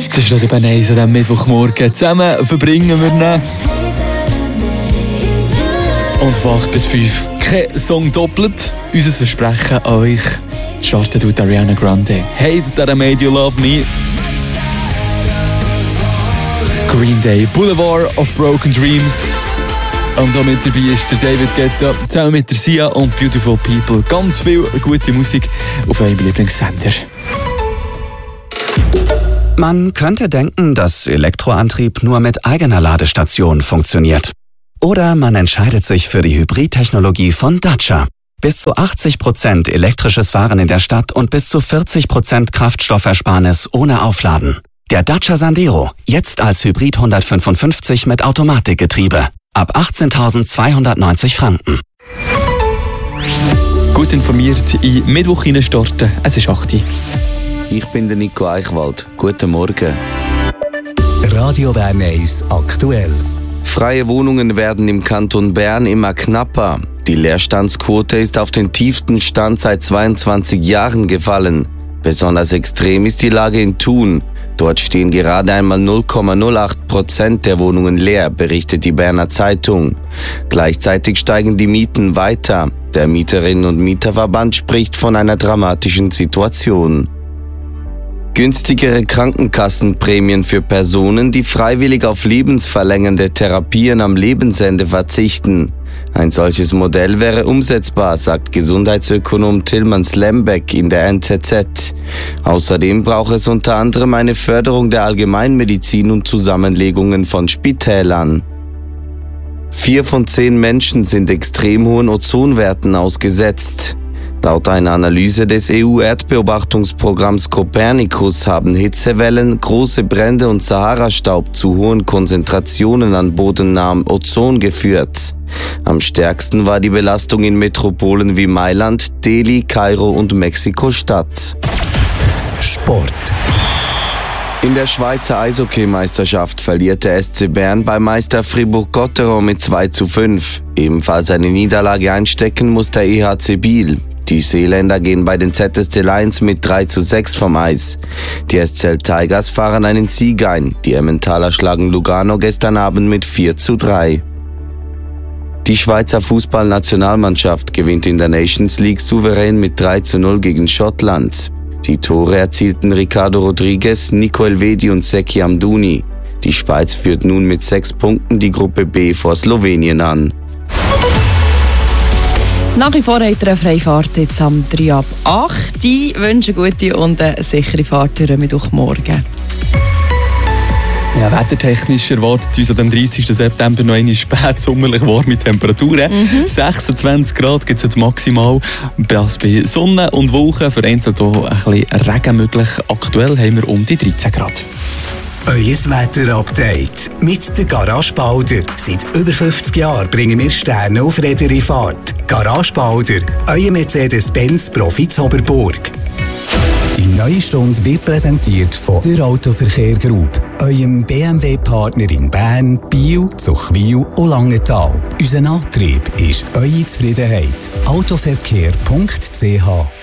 Das ist Radio Bern 1 an diesem Mittwochmorgen. Zusammen verbringen wir ihn. Und von 8 bis 5 kein Song doppelt. Unser Versprechen an euch startet mit Ariana Grande. Hate That I Made You Love Me. Green Day, Boulevard of Broken Dreams. Und auch mit dabei ist der David Guetta, zusammen mit der Sia und Beautiful People. Ganz viel gute Musik auf eurem Lieblingssender. Man könnte denken, dass Elektroantrieb nur mit eigener Ladestation funktioniert. Oder man entscheidet sich für die Hybridtechnologie von Dacia. Bis zu 80% elektrisches Fahren in der Stadt und bis zu 40% Kraftstoffersparnis ohne Aufladen. Der Dacia Sandero, jetzt als Hybrid 155 mit Automatikgetriebe. Ab 18.290 Franken. Gut informiert in Mittwoch starten. Es ist 8 Uhr. Ich bin der Nico Eichwald. Guten Morgen. Radio Bern 1 aktuell. Freie Wohnungen werden im Kanton Bern immer knapper. Die Leerstandsquote ist auf den tiefsten Stand seit 22 Jahren gefallen. Besonders extrem ist die Lage in Thun. Dort stehen gerade einmal 0,08% der Wohnungen leer, berichtet die Berner Zeitung. Gleichzeitig steigen die Mieten weiter. Der Mieterinnen- und Mieterverband spricht von einer dramatischen Situation. Günstigere Krankenkassenprämien für Personen, die freiwillig auf lebensverlängernde Therapien am Lebensende verzichten. Ein solches Modell wäre umsetzbar, sagt Gesundheitsökonom Tilman Slembeck in der NZZ. Außerdem braucht es unter anderem eine Förderung der Allgemeinmedizin und Zusammenlegungen von Spitälern. 4 von 10 Menschen sind extrem hohen Ozonwerten ausgesetzt. Laut einer Analyse des EU-Erdbeobachtungsprogramms Copernicus haben Hitzewellen, große Brände und Sahara-Staub zu hohen Konzentrationen an bodennahem Ozon geführt. Am stärksten war die Belastung in Metropolen wie Mailand, Delhi, Kairo und Mexiko-Stadt. Sport. In der Schweizer Eishockeymeisterschaft verliert der SC Bern bei Meister Fribourg-Gotteron mit 2:5. Ebenfalls eine Niederlage einstecken muss der EHC Biel. Die Seeländer gehen bei den ZSC Lions mit 3:6 vom Eis. Die SCL Tigers fahren einen Sieg ein. Die Emmentaler schlagen Lugano gestern Abend mit 4:3. Die Schweizer Fußballnationalmannschaft gewinnt in der Nations League souverän mit 3:0 gegen Schottland. Die Tore erzielten Ricardo Rodriguez, Nico Elvedi und Zeki Amdouni. Die Schweiz führt nun mit 6 Punkten die Gruppe B vor Slowenien an. Nach wie vor hat er eine Freifahrt jetzt am 3 ab 8. Ich wünsche eine gute und eine sichere Fahrt durch Mittwochmorgen. Ja, wettertechnisch erwartet uns am 30. September noch eine spätsommerlich warme Temperaturen. 26 Grad gibt es jetzt maximal. Das bei Sonne und Wolken, vereinzelt auch ein bisschen Regen möglich. Aktuell haben wir um die 13 Grad. Euer Wetter-Update mit der Garage Balder. Seit über 50 Jahren bringen wir Sterne auf jede Fahrt. Garage Balder, euer Mercedes-Benz Profi Zoberburg. Die neue Stunde wird präsentiert von der Autoverkehr Group, eurem BMW-Partner in Bern, Biel, Zuchwil und Langenthal. Unser Antrieb ist eure Zufriedenheit. Autoverkehr.ch